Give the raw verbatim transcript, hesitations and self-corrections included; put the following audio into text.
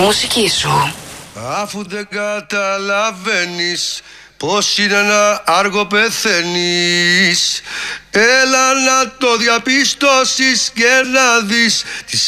μουσική σου. Αφού δεν καταλαβαίνεις πως είναι να άργο πεθαίνεις, έλα να το διαπιστώσεις και να δεις τις